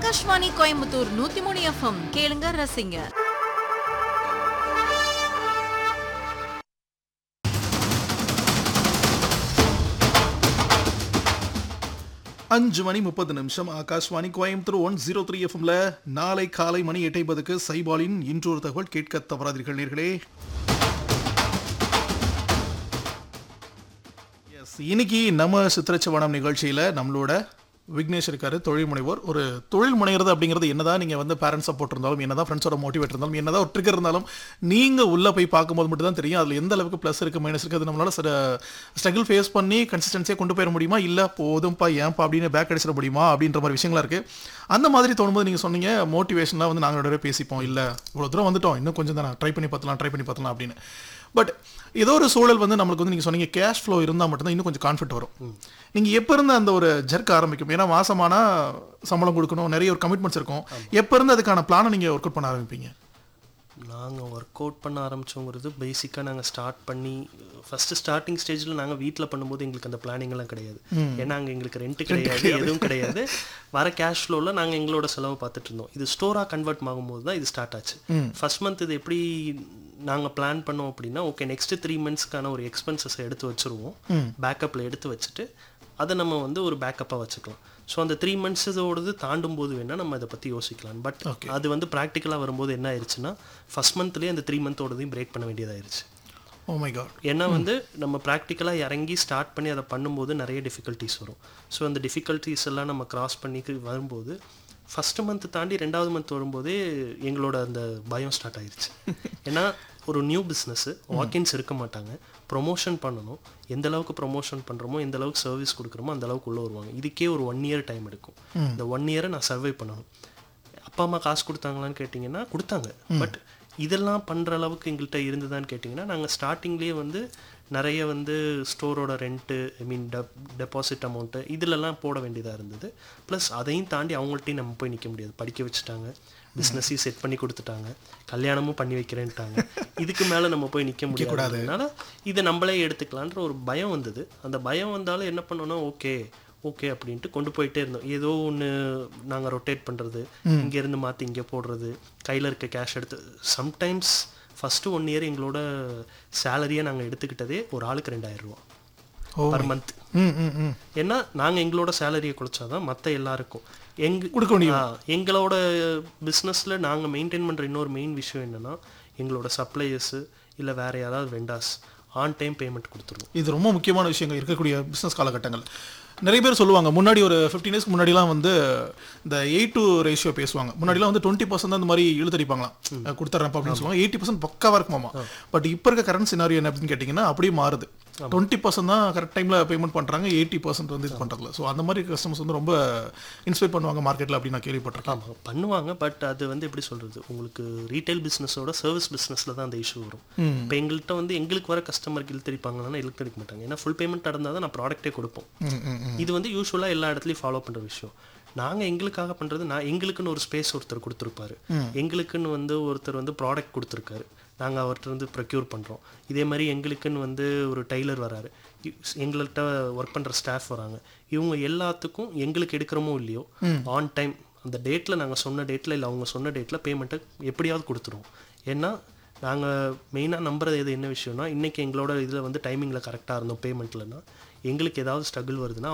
Akashvani Coimbatore 103 FM கேளுங்க ரசிங்க. அஞ்சு மணி 30 ஆகாஷ்வாணி கோயம்புத்தூர் 103 எஃப்எம்ல நாளை காலை மணி 8:50 சைபாலின் இன்றொரு தகவல் கேட்க தவறாதீர்கள் நேர்களே. இன்னைக்கு நம்ம சித்திரச்சவனம் நிகழ்ச்சியில நம்மளோட விக்னேஷ் இருக்காரு, தொழில் முனைவோர். ஒரு தொழில் முனைகிறது அப்படிங்கிறது என்னதான் நீங்கள் வந்து பேரண்ட்ஸ் சப்போர்ட் இருந்தாலும், என்னதான் ஃப்ரெண்ட்ஸோட மோட்டிவேட் இருந்தாலும், என்னதான் ஒரு ட்ரிகர் இருந்தாலும், நீங்கள் உள்ளே போய் பார்க்கும்போது மட்டும் தான் தெரியும் அதில் எந்த அளவுக்கு ப்ளஸ் இருக்குது மைனஸ் இருக்குது. அது நம்மளால் ஸ்ட்ரகிள் ஃபேஸ் பண்ணி கன்சிஸ்டன்சியாக கொண்டு போயிட முடியுமா, இல்லை போதும்ப்பா ஏன்ப்பா அப்படின்னு பேக் அடிச்சிட முடியுமா அப்படின்ற மாதிரி விஷயங்களாக இருக்குது. அந்த மாதிரி தோணும்போது நீங்கள் சொன்னீங்க மோட்டிவேஷன்லாம் வந்து நாங்களோட பேசிப்போம், இல்லை இவ்வளோ தூரம் வந்துட்டோம், இன்னும் கொஞ்சம் தானே ட்ரை பண்ணி பார்த்தலாம் அப்படின்னு. பட் ஏதோ ஒரு சூழல் வந்து நம்மளுக்கு வந்து நீங்கள் சொன்னீங்க கேஷ் ஃப்ளோ இருந்தால் மட்டும்தான் இன்னும் கொஞ்சம் கான்ஃபிடென்ட் வரும். நீங்கள் எப்போ இருந்து அந்த ஒரு ஜர்க் ஆரம்பிக்கும்? ஏன்னா மாசமானா சம்பளம் கொடுக்கணும், நிறைய ஒரு கமிட்மெண்ட்ஸ் இருக்கும். எப்போ இருந்து அதுக்கான பிளானை நீங்கள் ஒர்க் அவுட் பண்ண ஆரம்பிப்பீங்க? நாங்கள் ஒர்க் அவுட் பண்ண ஆரம்பித்தோங்கிறது பேசிக்காக நாங்கள் ஸ்டார்ட் பண்ணி ஃபஸ்ட்டு ஸ்டார்டிங் ஸ்டேஜில் நாங்கள் வீட்டில் பண்ணும்போது எங்களுக்கு அந்த பிளானிங்லாம் கிடையாது. ஏன்னா அங்கே எங்களுக்கு ரெண்ட்டு கிடையாது, எதுவும் கிடையாது. வர கேஷ் ஃப்ளோவில் நாங்கள் எங்களோட செலவை பார்த்துட்டு இருந்தோம். இது ஸ்டோராக கன்வெர்ட் ஆகும்போது தான் இது ஸ்டார்ட் ஆச்சு. ஃபர்ஸ்ட் மந்த் இது எப்படி நாங்கள் பிளான் பண்ணோம் அப்படின்னா, ஓகே நெக்ஸ்ட்டு 3 மந்த்ஸ்க்கான ஒரு எக்ஸ்பென்சஸை எடுத்து வச்சுருவோம், பேக்கப்பில் எடுத்து வச்சுட்டு அதை நம்ம வந்து ஒரு பேக்கப்பாக வச்சுக்கலாம். ஸோ அந்த 3 மந்த்ஸோடது தாண்டும் போது வேணால் நம்ம அதை பற்றி யோசிக்கலாம். பட் அது வந்து ப்ராக்டிக்கலாக வரும்போது என்ன ஆயிடுச்சுன்னா, ஃபஸ்ட் மந்த்லேயே அந்த 3 மந்த்தோடதையும் பிரேக் பண்ண வேண்டியதாயிருச்சு. Oh my God. ஏன்னா வந்து நம்ம ப்ராக்டிக்கலாக இறங்கி ஸ்டார்ட் பண்ணி அதை பண்ணும்போது நிறைய டிஃபிகல்ட்டிஸ் வரும். ஸோ அந்த டிஃபிகல்ட்டிஸ் எல்லாம் நம்ம கிராஸ் பண்ணி வரும்போது ஃபஸ்ட்டு மந்த் தாண்டி 2வது மந்த் வரும்போதே எங்களோட அந்த பயம் ஸ்டார்ட் ஆயிடுச்சு. ஏன்னா ஒரு நியூ பிஸ்னஸ்ஸு, வாக்கின்ஸ் இருக்க மாட்டாங்க, ப்ரொமோஷன் பண்ணணும். எந்த அளவுக்கு ப்ரொமோஷன் பண்ணுறோமோ, எந்த அளவுக்கு சர்வீஸ் கொடுக்குறோமோ அந்த அளவுக்கு உள்ளே வருவாங்க. இதுக்கே ஒரு 1 இயர் டைம் எடுக்கும். இந்த 1 இயரை நான் சர்வை பண்ணணும். அப்பா அம்மா காசு கொடுத்தாங்களான்னு கேட்டிங்கன்னா கொடுத்தாங்க. பட் இதெல்லாம் பண்ணுற அளவுக்கு எங்கள்கிட்ட இருந்ததான்னு கேட்டிங்கன்னா, நாங்கள் ஸ்டார்டிங்லேயே வந்து நிறைய வந்து ஸ்டோரோட ரெண்ட்டு, டெபாசிட் அமௌண்ட்டு இதிலெல்லாம் போட வேண்டியதாக இருந்தது. ப்ளஸ் அதையும் தாண்டி அவங்கள்ட்டையும் நம்ம போய் நிற்க முடியாது. படிக்க வச்சுட்டாங்க, பிஸ்னஸையும் செட் பண்ணி கொடுத்துட்டாங்க, கல்யாணமும் பண்ணி வைக்கிறேன்ட்டாங்க. இதுக்கு மேலே நம்ம போய் நிற்க முடியாதுனால இதை நம்மளே எடுத்துக்கலான்ற ஒரு பயம் வந்தது. அந்த பயம் வந்தாலும் என்ன பண்ணோன்னா, ஓகே அப்படின்ட்டு கொண்டு போயிட்டே இருந்தோம். ஏதோ ஒன்று நாங்கள் ரொட்டேட் பண்ணுறது, இங்கேருந்து மாற்றி இங்கே போடுறது, கையில் இருக்க கேஷ் எடுத்து. சம்டைம்ஸ் ஃபஸ்ட்டு 1 இயர் எங்களோட சேலரியை நாங்கள் எடுத்துக்கிட்டதே ஒரு ஆளுக்கு 2000 ரூபா பர் மந்த். ஏன்னா நாங்கள் எங்களோட சேலரியை குறைச்சாதான் மற்ற எல்லாருக்கும் கொடுக்க முடியும். எங்களோட பிஸ்னஸில் நாங்கள் மெயின்டைன் பண்ணுற இன்னொரு மெயின் விஷயம் என்னென்னா, எங்களோட சப்ளையர்ஸு இல்லை வேறு யாராவது வெண்டாஸ் ஆன் டைம் பேமெண்ட் கொடுத்துருவோம். இது ரொம்ப முக்கியமான விஷயங்கள் இருக்கக்கூடிய பிஸ்னஸ் காலகட்டங்கள். நிறைய பேர் சொல்லுவாங்க, முன்னாடி ஒரு 15 இயர்ஸ்க்கு முன்னாடிலாம் வந்து இந்த 8 ரேஷியோ பேசுவாங்க. முன்னாடிலாம் வந்து 20% தான் இந்த மாதிரி இழுத்தடிப்பாங்களாம், கொடுத்துட்றப்ப அப்படின்னு சொல்லுவாங்க. 80% பக்காவாக இருக்குமாமா. பட் இப்போ இருக்க கரண்ட் சினாரியோ என்ன அப்படின்னு கேட்டிங்கன்னா அப்படியே மாறுது. 20% தான் கரெக்ட் டைமில் பேமெண்ட் பண்ணுறாங்க, 80% வந்து இது பண்ணுறதுல. ஸோ அந்த மாதிரி கஸ்டமர்ஸ் வந்து ரொம்ப இன்ஸ்பைர் பண்ணுவாங்க மார்க்கெட்டில் அப்படின்னு நான் கேள்விப்பட்டிருக்கேன். ஆமாம் பண்ணுவாங்க. பட் அது வந்து எப்படி சொல்கிறது, உங்களுக்கு ரீட்டைல் பிஸ்னஸோட சர்வீஸ் பிஸ்னஸில் தான் அந்த இஷ்யூ வரும். இப்போ எங்கள்கிட்ட வந்து எங்களுக்கு வர கஸ்டமருக்கு இழுத்தடிப்பாங்கன்னா இழுத்தடிக்க மாட்டாங்க. ஏன்னா ஃபுல் பேமெண்ட் நடந்தால் தான் நான் ப்ராடக்ட்டே கொடுப்போம். இது வந்து யூஸ்வலாக எல்லா இடத்துலையும் ஃபாலோ பண்ணுற விஷயம். நாங்கள் எங்களுக்காக பண்ணுறது, எங்களுக்குன்னு ஒரு ஸ்பேஸ் ஒருத்தர் கொடுத்துருப்பாரு, எங்களுக்குன்னு வந்து ஒருத்தர் வந்து ப்ராடக்ட் கொடுத்துருக்காரு, நாங்கள் அவர்கிட்ட வந்து ப்ரொக்யூர் பண்ணுறோம். இதே மாதிரி எங்களுக்குன்னு வந்து ஒரு டெய்லர் வராரு, எங்கள்கிட்ட ஒர்க் பண்ணுற ஸ்டாஃப் வராங்க. இவங்க எல்லாத்துக்கும் எங்களுக்கு எடுக்கிறோமோ இல்லையோ ஆன் டைம் அந்த டேட்டில், நாங்கள் சொன்ன டேட்டில் இல்லை அவங்க சொன்ன டேட்டில் பேமெண்ட்டை எப்படியாவது கொடுத்துருவோம். ஏன்னா நாங்கள் மெயினாக நம்புறது எது என்ன விஷயம்னா, இன்றைக்கி எங்களோட இதில் வந்து டைமிங்கில் கரெக்டாக இருந்தோம் பேமெண்ட்லன்னா, எங்களுக்கு ஏதாவது ஸ்ட்ரகிள் வருதுன்னா